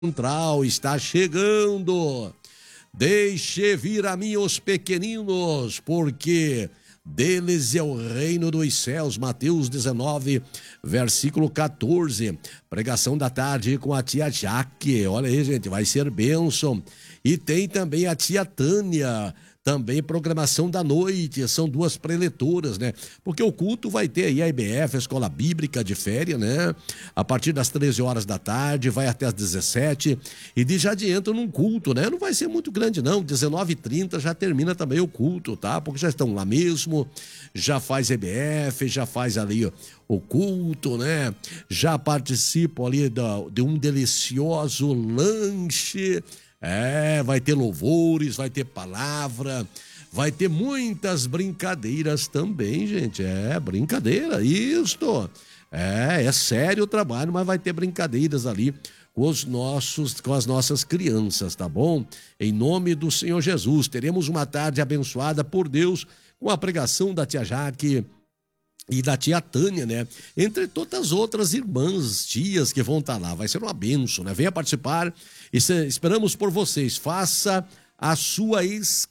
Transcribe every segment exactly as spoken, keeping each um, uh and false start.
Central está chegando. Deixe vir a mim os pequeninos, porque deles é o reino dos céus. Mateus dezenove, versículo quatorze. Pregação da tarde com a tia Jaque. Olha aí, gente, vai ser bênção. E tem também a tia Tânia. Também programação da noite, são duas preletoras, né? Porque o culto vai ter aí a I B F, a Escola Bíblica de Férias, né? A partir das treze horas da tarde, vai até as dezessete, e de já adianta num culto, né? Não vai ser muito grande não, dezenove e trinta já termina também o culto, tá? Porque já estão lá mesmo, já faz I B F, já faz ali ó, o culto, né? Já participam ali da, de um delicioso lanche. É, vai ter louvores, vai ter palavra, vai ter muitas brincadeiras também, gente. É, brincadeira, isto. É, é sério o trabalho, mas vai ter brincadeiras ali com os nossos, com as nossas crianças, tá bom? Em nome do Senhor Jesus, teremos uma tarde abençoada por Deus com a pregação da tia Jaque e da tia Tânia, né? Entre todas as outras irmãs, tias que vão estar lá. Vai ser uma bênção, né? Venha participar e esperamos por vocês. Faça a sua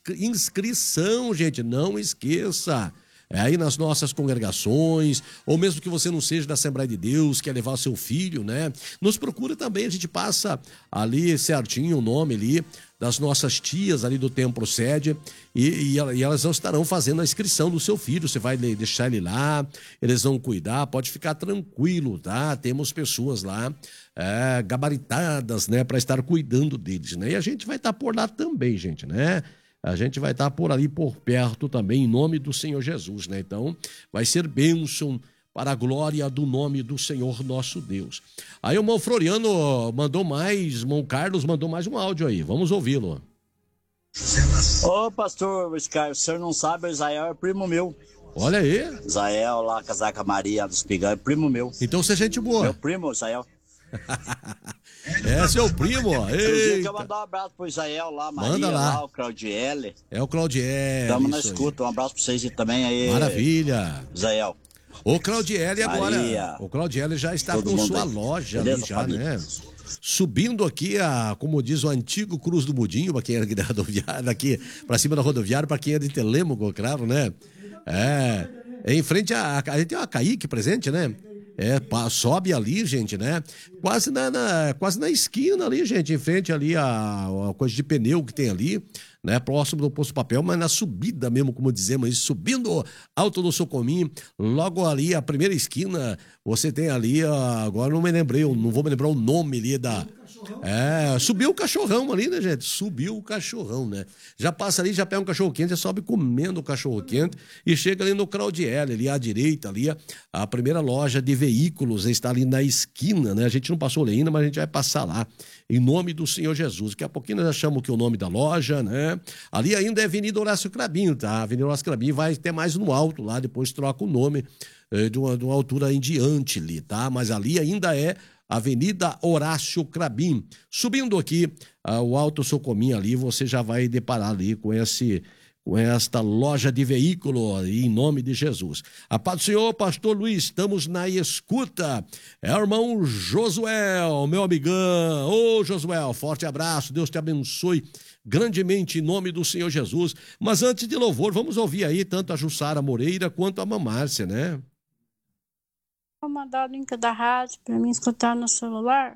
inscrição, gente. Não esqueça. É aí nas nossas congregações, ou mesmo que você não seja da Assembleia de Deus, quer levar o seu filho, né? Nos procura também, a gente passa ali certinho o nome ali das nossas tias ali do Templo Sede e, e elas estarão fazendo a inscrição do seu filho. Você vai deixar ele lá, eles vão cuidar, pode ficar tranquilo, tá? Temos pessoas lá é, gabaritadas, né, para estar cuidando deles, né? E a gente vai estar por lá também, gente, né? A gente vai estar por ali, por perto também, em nome do Senhor Jesus, né? Então, vai ser bênção para a glória do nome do Senhor nosso Deus. Aí o irmão Floriano mandou mais, irmão Carlos mandou mais um áudio aí. Vamos ouvi-lo. Ô, pastor Oscar, o senhor não sabe, o Israel é primo meu. Olha aí. Israel lá, Casaca Maria dos Pigão, é primo meu. Então você é gente boa. Meu primo, Israel. É seu primo, ó. Eu quero mandar um abraço pro Israel lá, Maria, manda lá. lá, o Claudiele. É o Claudiele. Tamo na escuta, um abraço pra vocês também aí. Maravilha. Israel. O Claudiele agora, Maria. o Claudiele já está Todo com mundo sua aí. loja Beleza, ali já, família? né? Subindo aqui a, como diz o antigo Cruz do Mudinho, para quem era aqui da rodoviária, daqui para cima da rodoviária, para quem é de Telêmaco, claro, né? É, em frente a, a gente tem uma Kaique presente, né? É, sobe ali, gente, né? Quase na, na, quase na esquina ali, gente, em frente ali a, a coisa de pneu que tem ali, né? Próximo do Posto Papel, mas na subida mesmo, como dizemos aí, subindo Alto do Socominho, logo ali, a primeira esquina, você tem ali, agora não me lembrei, não vou me lembrar o nome ali da... É, subiu o cachorrão ali, né, gente? Subiu o cachorrão, né? Já passa ali, já pega um cachorro quente, já sobe comendo o cachorro quente e chega ali no Claudiele, ali à direita, ali, a primeira loja de veículos está ali na esquina, né? A gente não passou ali ainda, mas a gente vai passar lá, em nome do Senhor Jesus. Daqui a pouquinho nós já chamamos que o nome da loja, né? Ali ainda é Avenida Horácio Crabinho, tá? Avenida Horácio Crabinho vai até mais no alto lá, depois troca o nome eh, de, uma, de uma altura em diante ali, tá? Mas ali ainda é Avenida Horácio Crabim. Subindo aqui uh, o Alto Socominho ali, você já vai deparar ali com esse com esta loja de veículo em nome de Jesus. A paz do Senhor, pastor Luiz, estamos na escuta. É o irmão Josuel, meu amigão. Ô Josuel, forte abraço, Deus te abençoe grandemente em nome do Senhor Jesus. Mas antes de louvor, vamos ouvir aí tanto a Jussara Moreira quanto a Mamárcia, né? Vou mandar o link da rádio para mim escutar no celular.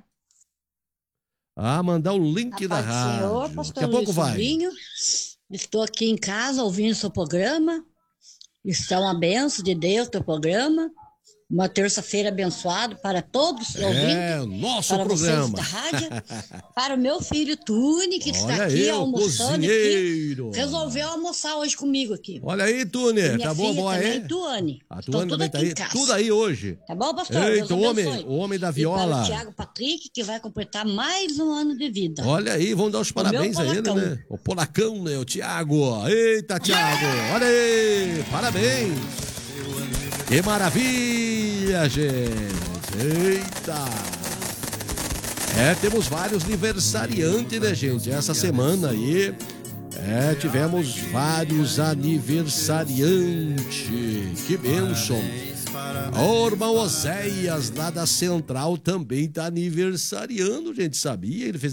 Ah, mandar o link A da paz do rádio. Senhor, pastor Daqui a pouco Luiz vai. Sobrinho. Estou aqui em casa ouvindo seu programa. Está uma benção de Deus, teu programa. Uma terça-feira abençoada para todos os É, ouvintes. nosso para programa. vocês da rádio. Para o meu filho Tune, que está Olha aqui aí, almoçando cozinheiro. aqui. Resolveu almoçar hoje comigo aqui. Olha aí, Tune, E minha tá bom, filha boa também, aí? Tuane. A Estão Tuane tudo também aqui tá aí, em casa. tudo aí hoje. Tá bom, pastor? Eita, Deus o homem, abençoe. o homem da E viola. para o Tiago Patrick, que vai completar mais um ano de vida. Olha aí, vamos dar os parabéns a ele, polacão. né? O polacão, né? O Tiago. Eita, Tiago. Olha aí, parabéns. Que maravilha, gente. Eita. É, temos vários aniversariantes, né, gente? Essa semana aí, é, tivemos vários aniversariantes. Que bênção. O irmão Oséias, lá da Central, também tá aniversariando, gente, sabia? Ele fez